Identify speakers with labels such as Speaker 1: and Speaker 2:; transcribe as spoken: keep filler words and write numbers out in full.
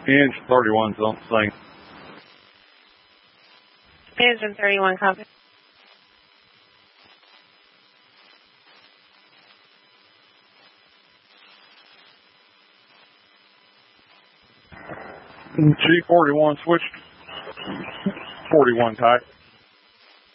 Speaker 1: Engine thirty-one's on the thing.
Speaker 2: Engine thirty-one, copy.
Speaker 1: G forty-one switched. forty-one type.